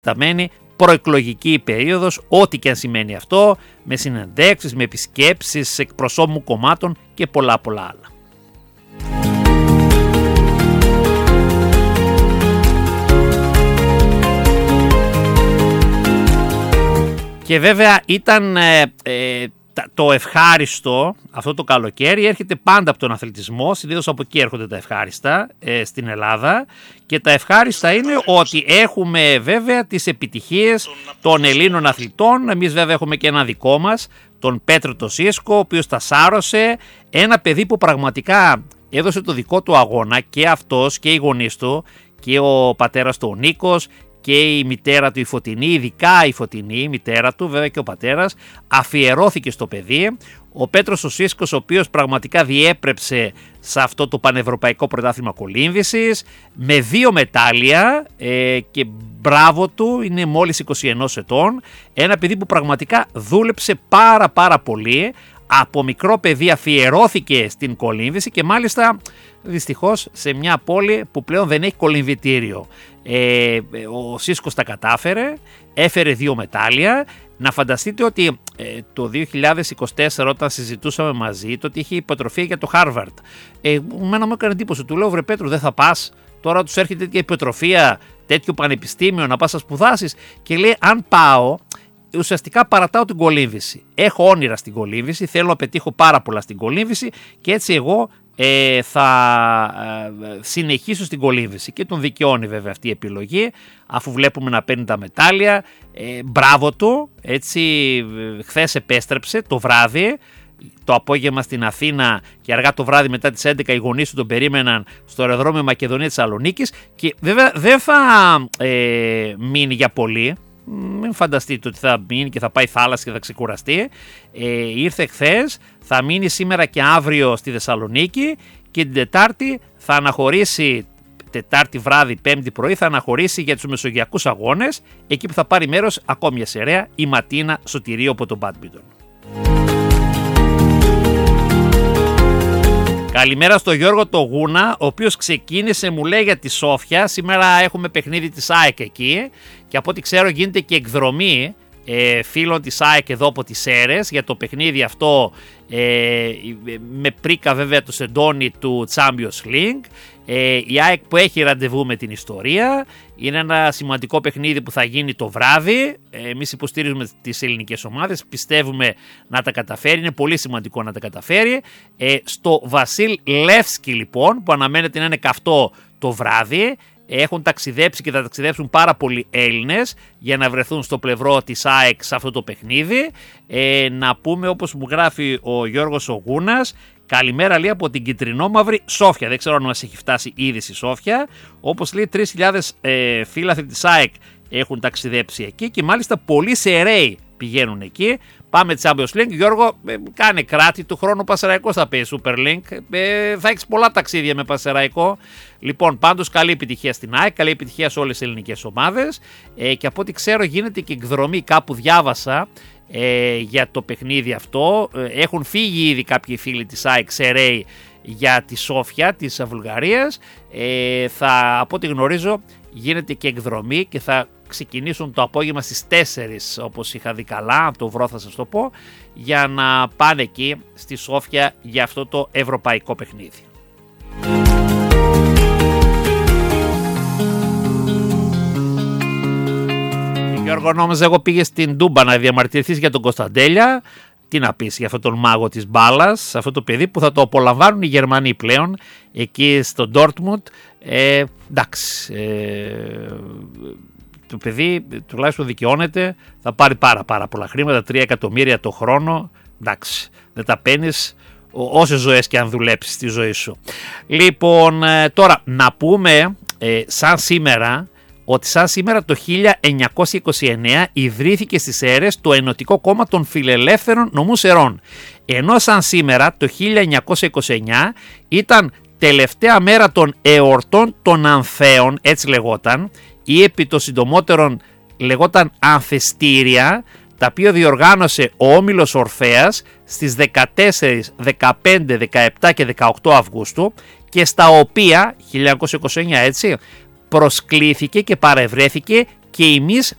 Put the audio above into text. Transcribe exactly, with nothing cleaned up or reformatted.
ταμένη προεκλογική περίοδος, ό,τι και αν σημαίνει αυτό, με συνεντεύξεις, με επισκέψεις εκπροσώπων κομμάτων και πολλά πολλά άλλα. Και βέβαια ήταν ε, ε, το ευχάριστο αυτό το καλοκαίρι, έρχεται πάντα από τον αθλητισμό, συνήθως από εκεί έρχονται τα ευχάριστα ε, στην Ελλάδα, και τα ευχάριστα είναι ότι έχουμε βέβαια τις επιτυχίες των Ελλήνων αθλητών. Εμείς βέβαια έχουμε και ένα δικό μας, τον Πέτρο το Σίσκο, ο οποίος τα σάρωσε, ένα παιδί που πραγματικά έδωσε το δικό του αγώνα, και αυτός και οι γονείς του και ο πατέρας του ο Νίκος και η μητέρα του η Φωτεινή, ειδικά η Φωτεινή, η μητέρα του, βέβαια και ο πατέρας, αφιερώθηκε στο παιδί. Ο Πέτρος ο Σίσκος, ο οποίος πραγματικά διέπρεψε σε αυτό το πανευρωπαϊκό πρωτάθλημα κολύμβησης με δύο μετάλλια ε, και μπράβο του, είναι μόλις είκοσι ένα ετών, ένα παιδί που πραγματικά δούλεψε πάρα πάρα πολύ. Από μικρό παιδί αφιερώθηκε στην κολύμβηση και μάλιστα δυστυχώς σε μια πόλη που πλέον δεν έχει κολυμβητήριο. Ε, ο Σίσκος τα κατάφερε, έφερε δύο μετάλλια. Να φανταστείτε ότι ε, το δύο χιλιάδες είκοσι τέσσερα, όταν συζητούσαμε μαζί, το ότι είχε υποτροφία για το Χάρβαρντ. Ε, μένα μου έκανε εντύπωση, του λέω, βρε Πέτρο, δεν θα πας? Τώρα τους έρχεται τέτοια υποτροφία, τέτοιο πανεπιστήμιο, να πας να σπουδάσεις? Και λέει, αν πάω, ουσιαστικά παρατάω την κολύμβηση. Έχω όνειρα στην κολύμβηση, θέλω να πετύχω πάρα πολλά στην κολύμβηση και έτσι εγώ ε, θα ε, συνεχίσω στην κολύμβηση. Και τον δικαιώνει βέβαια αυτή η επιλογή, αφού βλέπουμε να παίρνει τα μετάλλια. Ε, μπράβο του, έτσι χθες επέστρεψε το βράδυ. Το απόγευμα στην Αθήνα και αργά το βράδυ μετά τις έντεκα οι γονείς του τον περίμεναν στο αεροδρόμιο Μακεδονία Θεσσαλονίκης, και βέβαια δεν θα ε, μείνει για πολύ. Μην φανταστείτε ότι θα μείνει και θα πάει θάλασσα και θα ξεκουραστεί. Ε, ήρθε χθες, θα μείνει σήμερα και αύριο στη Θεσσαλονίκη και την Τετάρτη θα αναχωρήσει, Τετάρτη βράδυ, Πέμπτη πρωί θα αναχωρήσει για τους Μεσογειακούς Αγώνες, εκεί που θα πάρει μέρος ακόμη μια σερέα, η Ματίνα Σωτηρίου από τον μπάντμιντον. Καλημέρα στο Γιώργο το Γούνα, ο οποίος ξεκίνησε, μου λέει, για τη Σόφια. Σήμερα έχουμε παιχνίδι της ΑΕΚ εκεί και από ό,τι ξέρω γίνεται και εκδρομή ε, φίλων της ΑΕΚ εδώ από τις Σέρρες για το παιχνίδι αυτό, ε, με πρίκα βέβαια του Σεντόνι του Champions League. Ε, η ΑΕΚ που έχει ραντεβού με την ιστορία, είναι ένα σημαντικό παιχνίδι που θα γίνει το βράδυ. Ε, εμείς υποστηρίζουμε τις ελληνικές ομάδες, πιστεύουμε να τα καταφέρει, είναι πολύ σημαντικό να τα καταφέρει. Ε, στο Βασίλ Λεύσκι λοιπόν, που αναμένεται να είναι καυτό το βράδυ, έχουν ταξιδέψει και θα ταξιδέψουν πάρα πολλοί Έλληνες για να βρεθούν στο πλευρό της ΑΕΚ σε αυτό το παιχνίδι. Ε, να πούμε, όπως μου γράφει ο Γιώργος ο Γούνας, καλημέρα, λέει, από την κυτρινόμαυρη Σόφια. Δεν ξέρω αν μας έχει φτάσει ήδη στη Σόφια. Όπως λέει, τρεις χιλιάδες ε, φίλαθλοι της ΑΕΚ έχουν ταξιδέψει εκεί και μάλιστα πολλοί Σεραίοι πηγαίνουν εκεί. Πάμε Champions League. Γιώργο, ε, κάνε κράτη, του χρόνου Πασεραϊκός θα πει Super League. Ε, θα έχεις πολλά ταξίδια με Πασεραϊκό. Λοιπόν, πάντως καλή επιτυχία στην ΑΕΚ, καλή επιτυχία σε όλες τις ελληνικές ομάδες. Ε, και από ό,τι ξέρω γίνεται και εκδρομή, κάπου διάβασα, ε, για το παιχνίδι αυτό. Ε, έχουν φύγει ήδη κάποιοι φίλοι της ΑΕΚ Σεραίοι για τη Σόφια της Βουλγαρίας. Ε, θα, από ό,τι γνωρίζω, γίνεται και εκδρομή και θα ξεκινήσουν το απόγευμα στις τέσσερις, όπως είχα δει καλά, αν το βρω θα σας το πω, για να πάνε εκεί στη Σόφια για αυτό το ευρωπαϊκό παιχνίδι. Γιώργο, νόμιζα εγώ πήγε στην Τούμπα να διαμαρτυρηθείς για τον Κωνσταντέλια. Τι να πεις για αυτόν τον μάγο της μπάλας, αυτό το παιδί που θα το απολαμβάνουν οι Γερμανοί πλέον εκεί στο Ντόρτμουντ. Ε, εντάξει, ε, το παιδί τουλάχιστον δικαιώνεται, θα πάρει πάρα πάρα πολλά χρήματα, τρία εκατομμύρια το χρόνο. Εντάξει, δεν τα παίρνεις όσες ζωές και αν δουλέψεις στη ζωή σου. Λοιπόν, ε, τώρα να πούμε ε, σαν σήμερα, ότι σαν σήμερα το χίλια εννιακόσια είκοσι εννέα ιδρύθηκε στις Σέρρες το Ενωτικό Κόμμα των Φιλελεύθερων Νομού Σερών. Ενώ σαν σήμερα το χίλια εννιακόσια είκοσι εννέα ήταν τελευταία μέρα των εορτών των Ανθέων, έτσι λεγόταν, ή επί το συντομότερον λεγόταν Ανθεστήρια, τα οποία διοργάνωσε ο Όμιλος Ορφέας στις δεκατέσσερις, δεκαπέντε, δεκαεπτά και δεκαοκτώ Αυγούστου και στα οποία, χίλια εννιακόσια είκοσι εννέα έτσι, προσκλήθηκε και παρευρέθηκε και εμείς